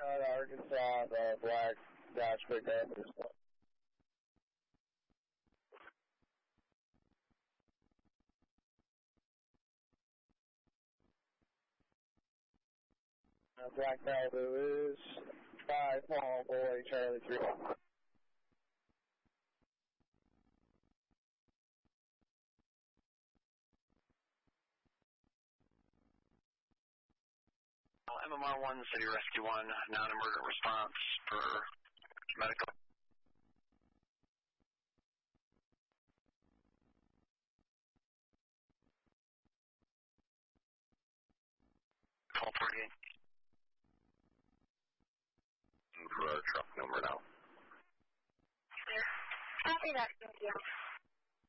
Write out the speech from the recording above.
Arkansas, the black Dodge pickup is Black Malibu is 5 small boy Charlie 3. MMR 1, City Rescue 1, non-emergent response for medical. Call 48. For our truck number now. Copy that, thank you.